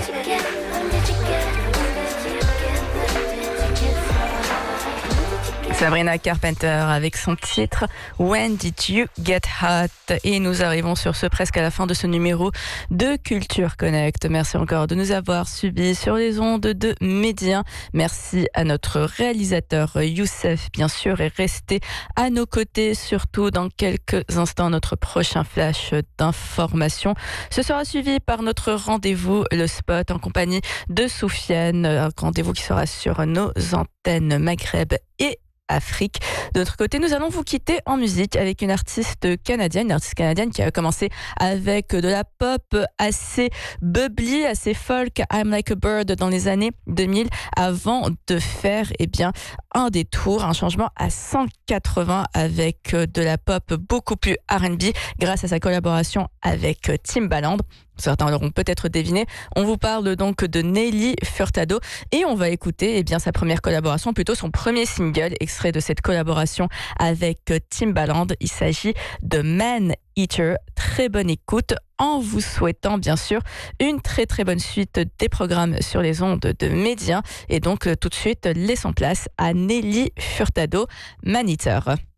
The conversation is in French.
Sabrina Carpenter avec son titre When Did You Get Hot? Et nous arrivons sur ce presque à la fin de ce numéro de Culture Connect. Merci encore de nous avoir suivis sur les ondes de Média. Merci à notre réalisateur Youssef, bien sûr, et restez à nos côtés, surtout dans quelques instants, notre prochain flash d'information. Ce sera suivi par notre rendez-vous, le spot, en compagnie de Soufiane, un rendez-vous qui sera sur nos antennes Maghreb et Afrique. De notre côté, nous allons vous quitter en musique avec une artiste canadienne qui a commencé avec de la pop assez bubbly, assez folk, I'm Like a Bird dans les années 2000, avant de faire un détour, un changement à 180 avec de la pop beaucoup plus R&B grâce à sa collaboration avec Timbaland. Certains l'auront peut-être deviné. On vous parle donc de Nelly Furtado et on va écouter sa première collaboration, plutôt son premier single, extrait de cette collaboration avec Timbaland. Il s'agit de Man Eater. Très bonne écoute en vous souhaitant bien sûr une très très bonne suite des programmes sur les ondes de Média. Et donc tout de suite, laissons place à Nelly Furtado, Man Eater.